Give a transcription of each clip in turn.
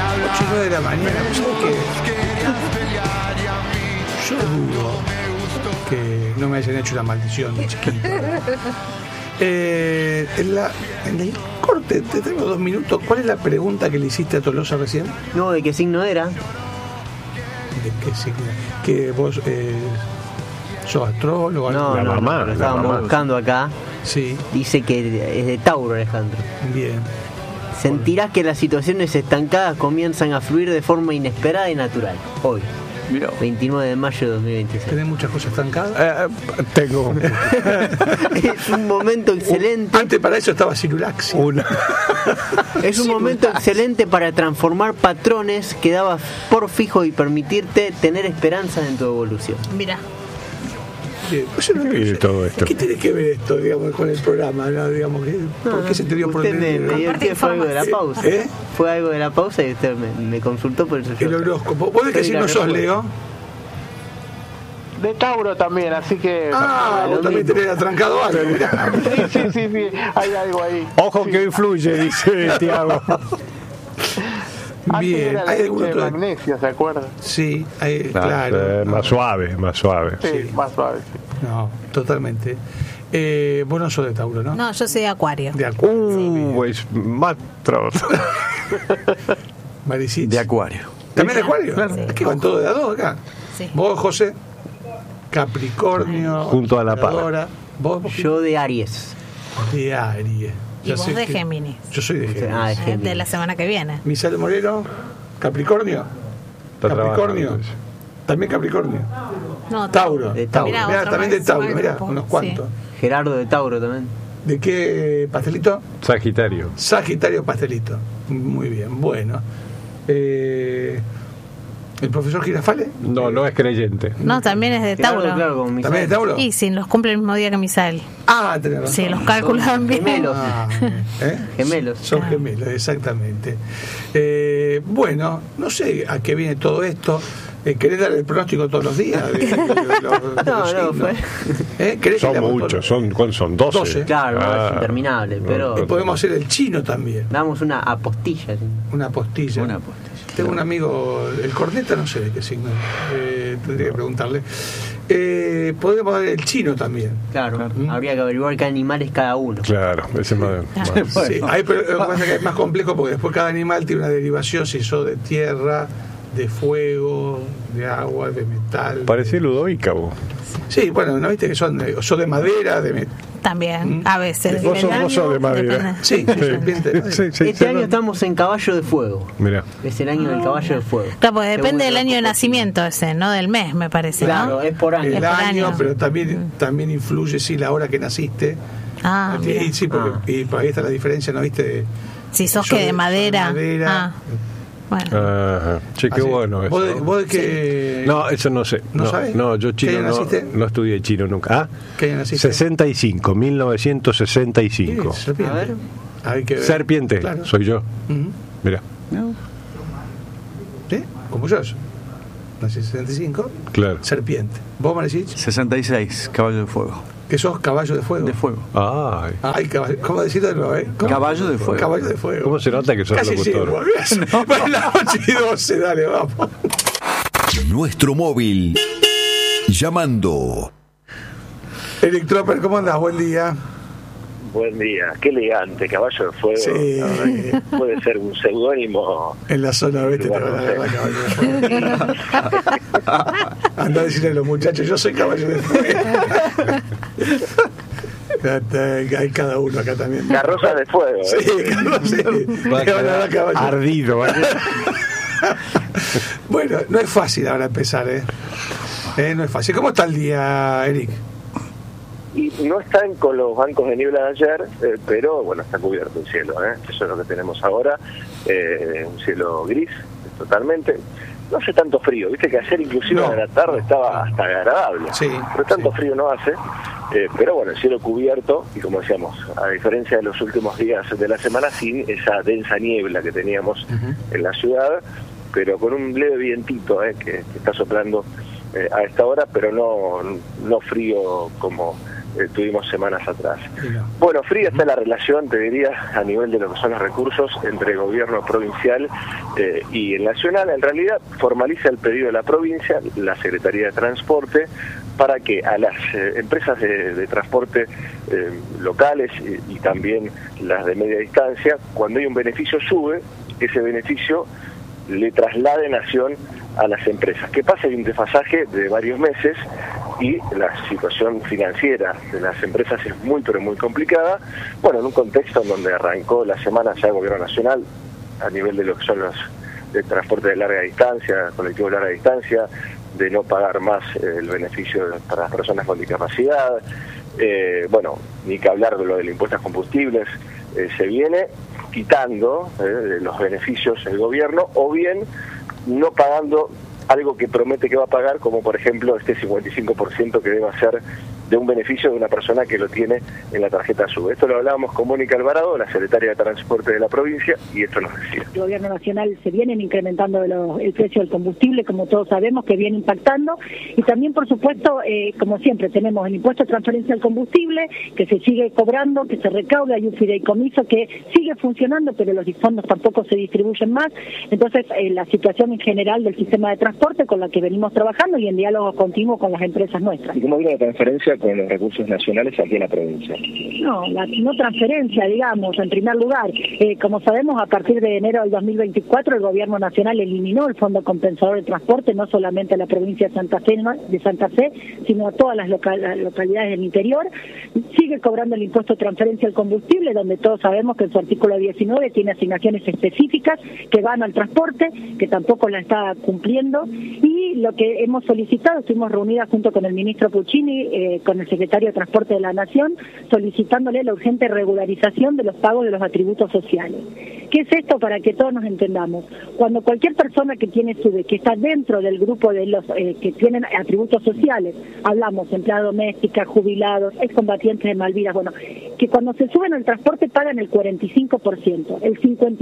8:09 de la mañana. ¿Sabes qué? Yo dudo que no me hayan hecho una maldición de chiquito. En el corte, te tenemos 2 minutos. ¿Cuál es la pregunta que le hiciste a Tolosa recién? No, ¿de qué signo era? ¿De qué signo? Que vos sos astrólogo. No, lo estábamos buscando acá. Sí. Dice que es de Tauro, Alejandro. Bien. Sentirás que las situaciones estancadas comienzan a fluir de forma inesperada y natural. Hoy, 29 de mayo de 2026. ¿Tenés muchas cosas estancadas? Tengo. Es un momento excelente. Antes para eso estaba Cirulaxi. Es un momento excelente para transformar patrones que dabas por fijo y permitirte tener esperanza en tu evolución. Mira. Yo no sé, todo esto. ¿qué tiene que ver esto, digamos, con el programa? ¿No? Digamos, ¿por qué se te dio por Usted me dio que fue algo de la pausa. ¿Eh? Fue algo de la pausa y usted me consultó por eso. El horóscopo. ¿Vos de qué signo sos, Leo? De Tauro también, así que... vos también tenés atrancado algo. Sí, hay algo ahí. Ojo que hoy fluye, dice Tiago. Bien, hay algo de magnesia, ¿se acuerdan? Sí, claro. Más suave. Sí, más suave, sí. No, totalmente. Vos no sos de Tauro, ¿no? No, yo soy de Acuario. De Acuario. Es más trabajo. Maricich. De Acuario. ¿También de Acuario? Claro. Es que van todos de a dos acá. Sí. Vos, José, Capricornio. Junto a la par. Vos, Yo de Aries. de Aries. Y Ya vos sé de que- Géminis. Yo soy de Géminis. Ah, de Géminis. De la semana que viene. Misael Moreno, Capricornio. Está Capricornio. trabajando. También Capricornio. No, Tauro. De Tauro. Mirá, Mirá, otro también más, de Tauro, más mirá, grupo. unos cuantos. Gerardo de Tauro también. ¿De qué pastelito? Sagitario. Sagitario pastelito. Muy bien, bueno. ¿El profesor Girafale? No es creyente. No, también es de Gerardo, Tauro. claro, como ¿También de Tauro? Y sí, los cumple el mismo día que Misael. Tenés razón. Sí, los cálculos van bien. Gemelos. ¿Eh? Gemelos. Son gemelos, exactamente. Bueno, no sé a qué viene todo esto. ¿Querés dar el pronóstico todos los días? No, signos? ¿Querés que Son leamos muchos, todo? son 12. 12. Claro, es interminable, pero Y podemos hacer el chino también. damos una apostilla. ¿Sí? Una postilla. Tengo un amigo, el corneta, no sé de qué signo. Tendría que preguntarle. Podemos dar el chino también. Claro, habría que averiguar qué animal es cada uno. Claro, ese es más. Sí, pero lo que pasa es que es más complejo porque después cada animal tiene una derivación, si sos de tierra, de fuego, de agua, de metal. Parecía Ludovica, vos. Sí, bueno, ¿no viste que son de madera, de metal? También, a veces. Vos En el sos de año, madera. depende. Sí, serpiente. Este año estamos en Caballo de Fuego. Mira. Es el año del Caballo de Fuego. Claro, porque depende Según del el año de horóscopo nacimiento ese, no del mes, me parece, Claro, ¿no? es por año. Es El por año, año. pero también influye, sí, la hora que naciste. Ah, mira. Y sí, porque y por ahí está la diferencia, ¿no viste? Si sos Yo que de madera. madera. Bueno. Ajá. Che, qué Así. bueno eso. ¿Vos de qué? No, eso no sé. ¿No sabés? No, yo ¿Qué chino año naciste? no estudié chino nunca. ¿Qué año naciste? 65, 1965. Sí, serpiente. A ver. Hay que ver. Serpiente, Claro. soy yo. Ujú. Mira, ¿Sí? Como yo. Nací en 65. claro. Serpiente. ¿Vos, Maricich? 66, Caballo de Fuego. Que sos caballo de fuego. De fuego. Ay, Ay, caballo. ¿Cómo decirlo de nuevo, ¿Cómo? Caballo de fuego. Caballo de fuego. ¿cómo se nota que sos Casi locutor? llego. Bueno, las 8:12, dale, vamos. Nuestro móvil. Llamando. Electroper, ¿cómo andás? Buen día. Buen día, qué elegante, Caballo de Fuego. Sí. La verdad que puede ser un seudónimo. En la zona oeste te van a agarrar caballo de fuego. Anda a decirle a los muchachos, yo soy caballo de fuego. Hay cada uno acá también. Carroza de Fuego. Sí, sí. Te van a dar caballo. Ardido. Bueno, no es fácil ahora empezar, no es fácil. ¿Cómo está el día, Eric? Y no están con los bancos de niebla de ayer, pero bueno, está cubierto el cielo. Eso es lo que tenemos ahora. Un cielo gris, totalmente. No hace tanto frío, viste que ayer inclusive a la tarde estaba hasta agradable. Sí, pero tanto sí. frío no hace. Pero bueno, el cielo cubierto, y como decíamos, a diferencia de los últimos días de la semana, sin esa densa niebla que teníamos en la ciudad, pero con un leve vientito que está soplando a esta hora, pero no frío como tuvimos semanas atrás. Bueno, fría está la relación, te diría, a nivel de lo que son los recursos entre el gobierno provincial y el nacional. En realidad formaliza el pedido de la provincia, la Secretaría de Transporte, para que a las empresas de transporte locales y también las de media distancia, cuando hay un beneficio sube, ese beneficio le traslade nación a las empresas. ¿Qué pasa? Hay un desfasaje de varios meses y la situación financiera de las empresas es muy, pero muy complicada. Bueno, en un contexto en donde arrancó la semana ya el gobierno nacional a nivel de lo que son los de transporte de larga distancia, colectivos de larga distancia, de no pagar más el beneficio para las personas con discapacidad. Bueno, ni que hablar de lo del impuesto a combustibles, se viene quitando los beneficios el gobierno, o bien no pagando algo que promete que va a pagar, como por ejemplo este 55% que debe hacer de un beneficio de una persona que lo tiene en la tarjeta SUBE. Esto lo hablábamos con Mónica Alvarado, la secretaria de Transporte de la provincia, y esto nos decía. El gobierno nacional se vienen incrementando el precio del combustible, como todos sabemos, que viene impactando, y también, por supuesto, como siempre, tenemos el impuesto de transferencia al combustible, que se sigue cobrando, que se recauda, hay un fideicomiso que sigue funcionando, pero los fondos tampoco se distribuyen más. Entonces, la situación en general del sistema de transporte con la que venimos trabajando y en diálogo continuo con las empresas nuestras. ¿Y cómo viene la transferencia con los recursos nacionales aquí en la provincia? No transferencia, digamos, en primer lugar. Como sabemos, a partir de enero del 2024 el gobierno nacional eliminó el Fondo Compensador de Transporte, no solamente a la provincia de Santa Fe, sino a todas las localidades del interior. Sigue cobrando el impuesto de transferencia al combustible, donde todos sabemos que en su artículo 19 tiene asignaciones específicas que van al transporte, que tampoco la está cumpliendo. Y lo que hemos solicitado, estuvimos reunidas junto con el ministro Puccini, con el secretario de Transporte de la Nación, solicitándole la urgente regularización de los pagos de los atributos sociales. ¿Qué es esto? Para que todos nos entendamos. Cuando cualquier persona que tiene SUBE, que está dentro del grupo de los que tienen atributos sociales, hablamos empleada doméstica, jubilados, excombatientes de Malvinas, bueno, que cuando se suben al transporte pagan el 45%, el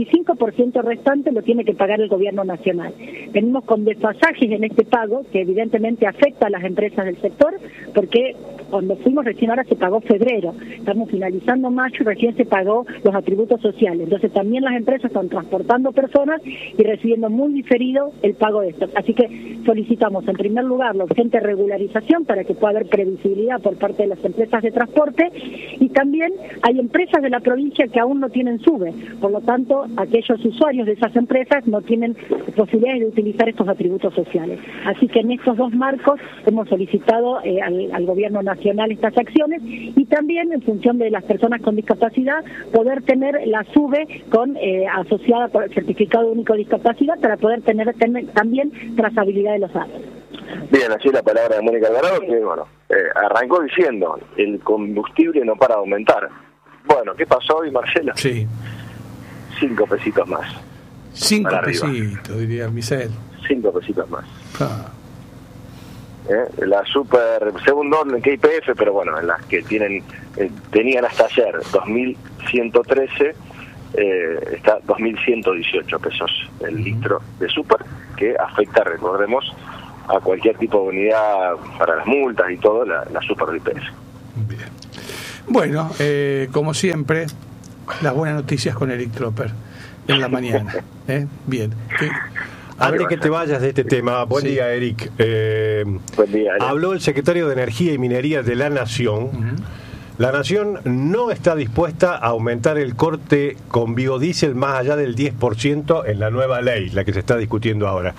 55% restante lo tiene que pagar el gobierno nacional. Venimos con desfasajes en este pago, que evidentemente afecta a las empresas del sector, porque cuando fuimos recién ahora se pagó febrero, estamos finalizando mayo y recién se pagó los atributos sociales. Entonces también las empresas están transportando personas y recibiendo muy diferido el pago de esto. Así que solicitamos en primer lugar la urgente regularización para que pueda haber previsibilidad por parte de las empresas de transporte, y también hay empresas de la provincia que aún no tienen SUBE, por lo tanto aquellos usuarios de esas empresas no tienen posibilidades de utilizar estos atributos sociales. Así que en estos dos marcos hemos solicitado al gobierno nacional estas acciones, y también en función de las personas con discapacidad poder tener la SUBE con asociada por el certificado único de discapacidad para poder tener también trazabilidad de los datos. Bien, así la palabra de Mónica Alvarado, que bueno, arrancó diciendo, el combustible no para de aumentar. Bueno, ¿qué pasó hoy, Marcela? Sí. 5 pesitos más. 5 pesitos, diría Michel. 5 pesitos más. La super, según en KPF, pero bueno, en las que tenían hasta ayer 2.113, está 2.118 pesos el litro de super, que afecta, recordemos, a cualquier tipo de unidad para las multas y todo, la super de IPS. Bien. Bueno, como siempre, las buenas noticias con Eric Tropper en la mañana. Bien. Antes que te vayas de este tema, buen día, Eric. Buen día, Eric. Habló el secretario de Energía y Minería de la Nación. La Nación no está dispuesta a aumentar el corte con biodiesel más allá del 10% en la nueva ley, la que se está discutiendo ahora.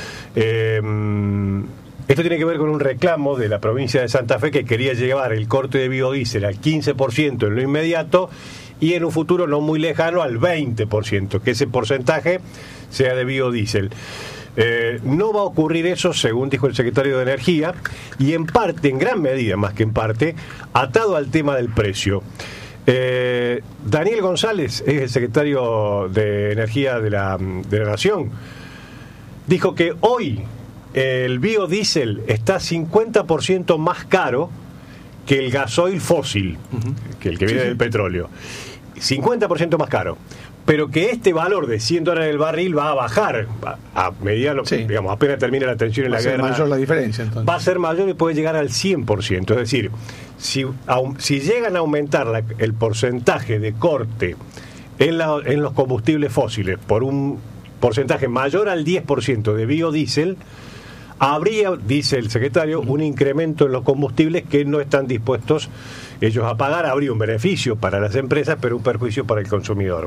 Esto tiene que ver con un reclamo de la provincia de Santa Fe, que quería llevar el corte de biodiesel al 15% en lo inmediato y en un futuro no muy lejano al 20%, que ese porcentaje sea de biodiesel. No va a ocurrir eso, según dijo el secretario de Energía, y en parte, en gran medida, más que en parte, atado al tema del precio. Daniel González es el secretario de Energía de la Nación. Dijo que hoy el biodiesel está 50% más caro que el gasoil fósil, que el que viene del petróleo. 50% más caro. pero que este valor de $100 el barril va a bajar a medida, digamos, apenas termine la tensión en la guerra. Va a ser mayor la diferencia, entonces. Va a ser mayor y puede llegar al 100%. Es decir, si llegan a aumentar el porcentaje de corte en los combustibles fósiles por un porcentaje mayor al 10% de biodiesel, habría, dice el secretario, un incremento en los combustibles que no están dispuestos ellos a pagar. Habría un beneficio para las empresas, pero un perjuicio para el consumidor.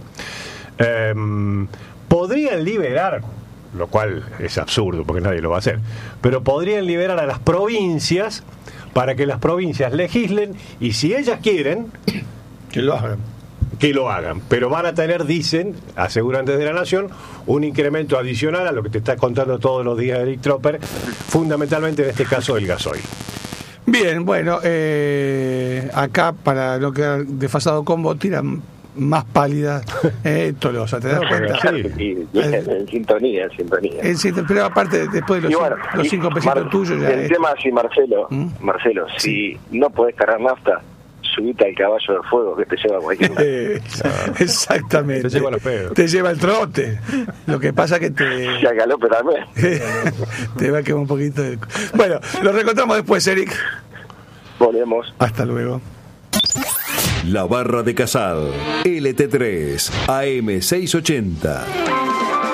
Podrían liberar, lo cual es absurdo porque nadie lo va a hacer, pero podrían liberar a las provincias para que las provincias legislen y si ellas quieren que lo hagan, pero van a tener, dicen, aseguran desde la Nación, un incremento adicional a lo que te está contando todos los días Eric Tropper, fundamentalmente en este caso el gasoil. Bien, bueno, acá para no quedar desfasado con vos, tiran más pálida Tolosa, ¿te das cuenta? Sí, en sintonía. Pero aparte, después de los 5 pesitos tuyos ya el tema así, Marcelo, si no podés cargar nafta, subite al caballo de fuego que te lleva a cualquier lugar. Exactamente. Te lleva los pedos. Te lleva el trote. Lo que pasa que y al galope también. Te va a quemar un poquito. Bueno, lo reencontramos después, Eric. Volvemos. Hasta luego. La Barra de Casal, LT3, AM680.